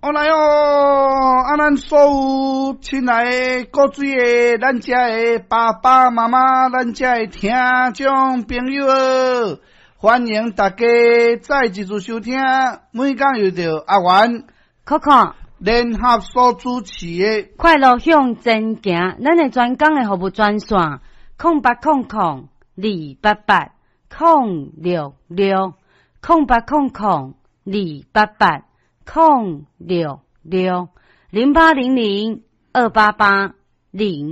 好来哦！咱所有亲爱的各水的，咱遮的爸爸妈妈，咱遮的听众朋友，欢迎大家再一次收听。每讲又着阿元、 Coco 联合所主持的快乐向前行，咱的专讲的服务专线0800-288-066-0800-288-088-00800-288-0。